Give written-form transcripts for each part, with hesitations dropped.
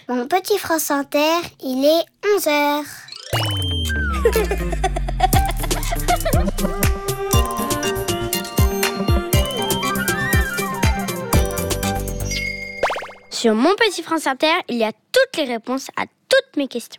Mon petit France Inter, il est 11h. Sur mon petit France Inter, il y a toutes les réponses à toutes mes questions.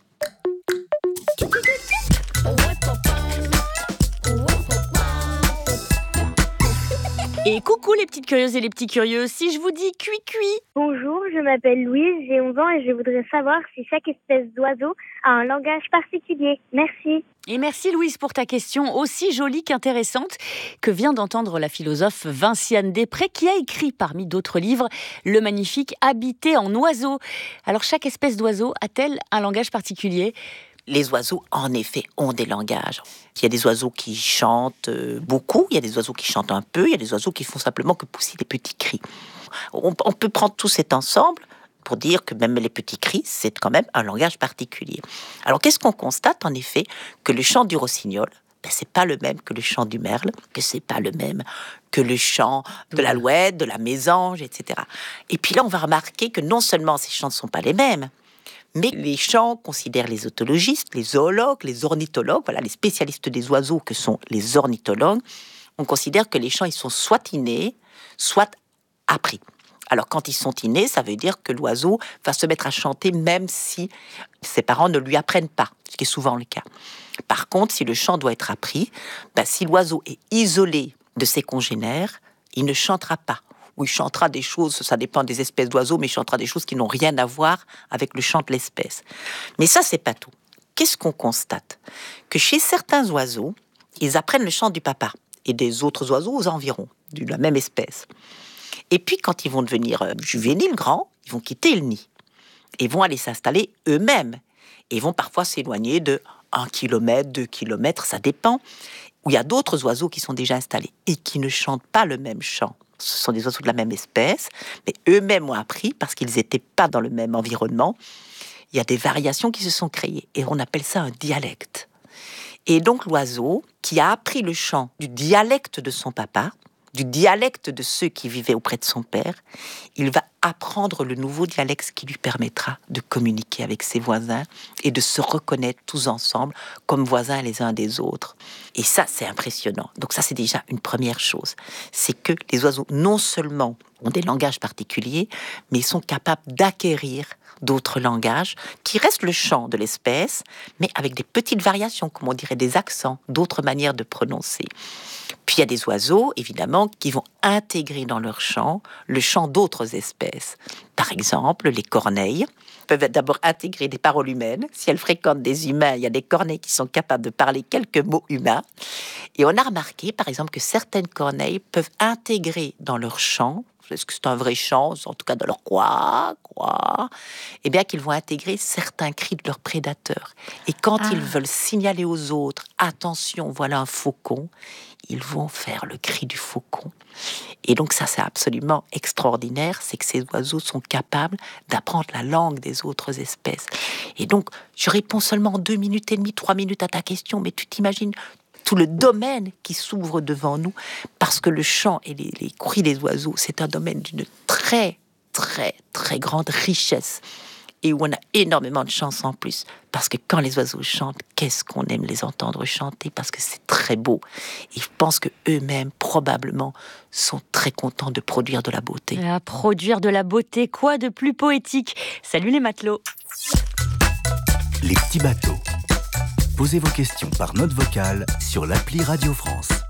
Et coucou les petites curieuses et les petits curieux, si je vous dis cuit-cuit. Bonjour, je m'appelle Louise, j'ai 11 ans et je voudrais savoir si chaque espèce d'oiseau a un langage particulier. Merci. Et merci Louise pour ta question aussi jolie qu'intéressante que vient d'entendre la philosophe Vinciane Després qui a écrit parmi d'autres livres le magnifique Habiter en oiseau. Alors chaque espèce d'oiseau a-t-elle un langage particulier ? Les oiseaux, en effet, ont des langages. Il y a des oiseaux qui chantent beaucoup, il y a des oiseaux qui chantent un peu, il y a des oiseaux qui font simplement que pousser des petits cris. On peut prendre tout cet ensemble pour dire que même les petits cris, c'est quand même un langage particulier. Alors, qu'est-ce qu'on constate, en effet ? Que le chant du rossignol, c'est pas le même que le chant du merle, que c'est pas le même que le chant de l'alouette, de la mésange, etc. Et puis là, on va remarquer que non seulement ces chants ne sont pas les mêmes, mais les chants considèrent les otologistes, les zoologues, les ornithologues, voilà les spécialistes des oiseaux que sont les ornithologues. On considère que les chants, ils sont soit innés, soit appris. Alors quand ils sont innés, ça veut dire que l'oiseau va se mettre à chanter même si ses parents ne lui apprennent pas, ce qui est souvent le cas. Par contre, si le chant doit être appris, si l'oiseau est isolé de ses congénères, il ne chantera pas. Ou il chantera des choses, ça dépend des espèces d'oiseaux, mais il chantera des choses qui n'ont rien à voir avec le chant de l'espèce. Mais ça, c'est pas tout. Qu'est-ce qu'on constate ? Que chez certains oiseaux, ils apprennent le chant du papa et des autres oiseaux aux environs, de la même espèce. Et puis, quand ils vont devenir juvéniles, grands, ils vont quitter le nid et vont aller s'installer eux-mêmes. Et vont parfois s'éloigner de 1 kilomètre, 2 kilomètres, ça dépend, où il y a d'autres oiseaux qui sont déjà installés et qui ne chantent pas le même chant. Ce sont des oiseaux de la même espèce, mais eux-mêmes ont appris, parce qu'ils n'étaient pas dans le même environnement, il y a des variations qui se sont créées, et on appelle ça un dialecte. Et donc l'oiseau, qui a appris le chant du dialecte de son papa, du dialecte de ceux qui vivaient auprès de son père, il va apprendre le nouveau dialecte qui lui permettra de communiquer avec ses voisins et de se reconnaître tous ensemble comme voisins les uns des autres. Et ça, c'est impressionnant. Donc ça, c'est déjà une première chose. C'est que les oiseaux, non seulement ont des langages particuliers, mais ils sont capables d'acquérir d'autres langages qui restent le chant de l'espèce, mais avec des petites variations, comme on dirait des accents, d'autres manières de prononcer. Puis il y a des oiseaux, évidemment, qui vont intégrer dans leur chant le chant d'autres espèces. Par exemple, les corneilles peuvent d'abord intégrer des paroles humaines. Si elles fréquentent des humains, il y a des corneilles qui sont capables de parler quelques mots humains. Et on a remarqué, par exemple, que certaines corneilles peuvent intégrer dans leur chant, est-ce que c'est un vrai chant, en tout cas dans leur quoi, eh bien qu'ils vont intégrer certains cris de leurs prédateurs. Et quand ils veulent signaler aux autres, attention, voilà un faucon, ils vont faire le cri du faucon. Et donc ça, c'est absolument extraordinaire, c'est que ces oiseaux sont capables d'apprendre la langue des autres espèces. Et donc, je réponds seulement en 2 minutes et demie, 3 minutes à ta question, mais tu t'imagines tout le domaine qui s'ouvre devant nous, parce que le chant et les cris des oiseaux, c'est un domaine d'une très, très, très grande richesse, et où on a énormément de chance en plus, parce que quand les oiseaux chantent, qu'est-ce qu'on aime les entendre chanter, parce que c'est très beau. Et je pense qu'eux-mêmes, probablement, sont très contents de produire de la beauté. Ah, produire de la beauté, quoi de plus poétique ? Salut les matelots. Les petits bateaux. Posez vos questions par note vocale sur l'appli Radio France.